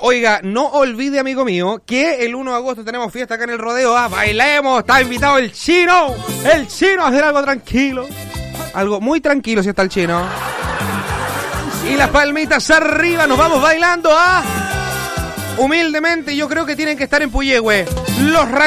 Oiga, no olvide, amigo mío, que el 1 de agosto tenemos fiesta acá en el rodeo. Bailemos, está invitado el chino. El chino a hacer algo tranquilo. Algo muy tranquilo si está el chino. Y las palmitas arriba, nos vamos bailando humildemente. Yo creo que tienen que estar en Puyehue. Los